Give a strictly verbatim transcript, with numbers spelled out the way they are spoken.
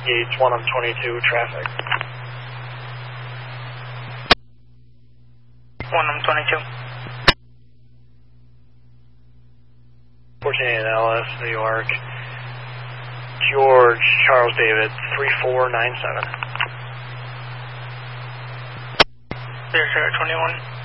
Gates one on twenty-two traffic. one on twenty-two. fourteen eight L S, New York. George Charles David, three four nine seven. zero zero twenty-one.